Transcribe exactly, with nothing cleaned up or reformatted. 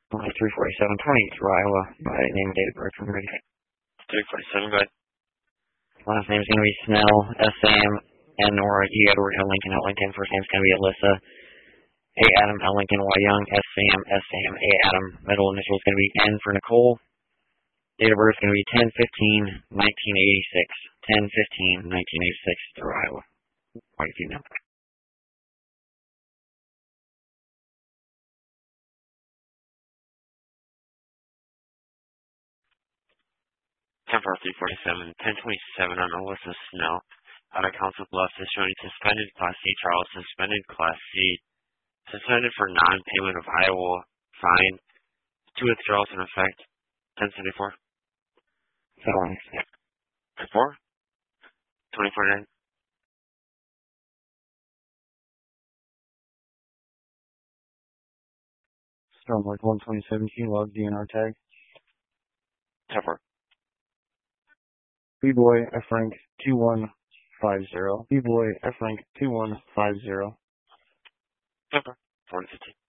three forty-seven twenty through Iowa by name and date of birth from ready. three forty-seven, go ahead. Last name is going to be Snell, S Sam, N Nora, E Edward, L Lincoln, L Lincoln. First name is going to be Alyssa, A Adam, L Lincoln, Y Young, S Sam, S Sam, A Adam. Middle initial is going to be N for Nicole. Date of birth is going to be ten fifteen nineteen eighty-six. ten fifteen nineteen eighty-six through Iowa. Quite a few numbers. ten four three forty-seven, ten twenty-seven on Alyssa Snell. Out of Council Bluffs is showing suspended Class C. Charles suspended Class C. Suspended for non-payment of Iowa fine. Two withdrawals in effect. ten seventy-four. Felonies. four? twenty-four nine. Storm like one twenty seventeen log D N R tag. ten four. B-boy F rank two one five zero. B-boy F rank two one five zero. ten four. four fifteen.